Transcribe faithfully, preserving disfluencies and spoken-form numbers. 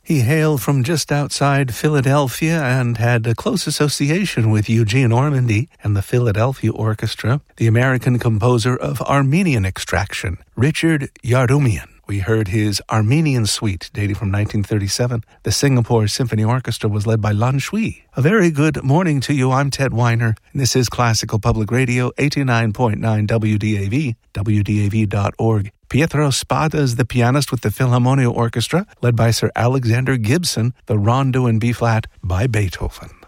He hailed from just outside Philadelphia and had a close association with Eugene Ormandy and the Philadelphia Orchestra, the American composer of Armenian extraction, Richard Yardumian. We heard his Armenian Suite, dating from nineteen thirty-seven. The Singapore Symphony Orchestra was led by Lan Shui. A very good morning to you. I'm Ted Weiner, and this is Classical Public Radio, eighty-nine point nine W D A V, W D A V dot org. Pietro Spada is the pianist with the Philharmonia Orchestra, led by Sir Alexander Gibson, the Rondo in B-flat by Beethoven.